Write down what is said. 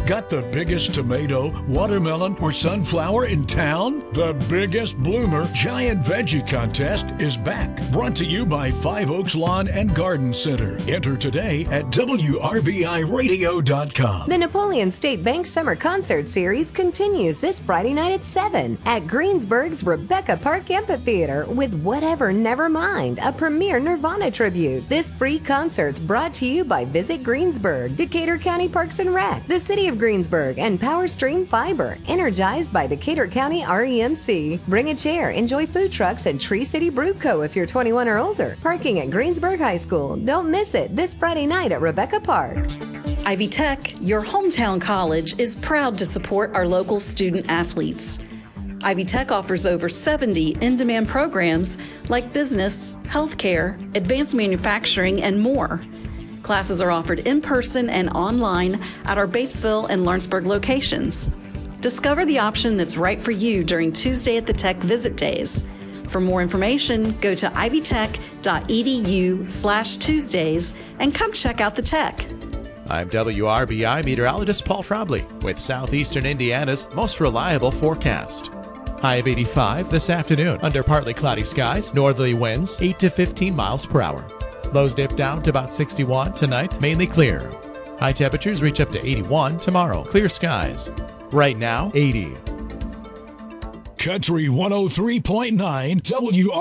Got the biggest tomato, watermelon, or sunflower in town? The Biggest Bloomer Giant Veggie Contest is back. Brought to you by Five Oaks Lawn and Garden Center. Enter today at WRBIRadio.com. The Napoleon State Bank Summer Concert Series continues this Friday night at 7 at Greensburg's Rebecca Park Amphitheater with Whatever Nevermind, a premier Nirvana tribute. This free concert's brought to you by Visit Greensburg, Decatur County Parks and Rec, the City of Greensburg, and PowerStream Fiber, energized by Decatur County REMC. Bring a chair, enjoy food trucks and Tree City Brew Co. if you're 21 or older. Parking at Greensburg High School. Don't miss it this Friday night at Rebecca Park. Ivy Tech, your hometown college, is proud to support our local student athletes. Ivy Tech offers over 70 in-demand programs like business, healthcare, advanced manufacturing, and more. Classes are offered in person and online at our Batesville and Lawrenceburg locations. Discover the option that's right for you during Tuesday at the Tech Visit Days. For more information, go to ivytech.edu/Tuesdays and come check out the Tech. I'm WRBI meteorologist Paul Frobley with Southeastern Indiana's most reliable forecast. High of 85 this afternoon under partly cloudy skies, northerly winds 8 to 15 miles per hour. Lows dip down to about 61 tonight, mainly clear. High temperatures reach up to 81 tomorrow, clear skies. Right now, 80. Country 103.9 WR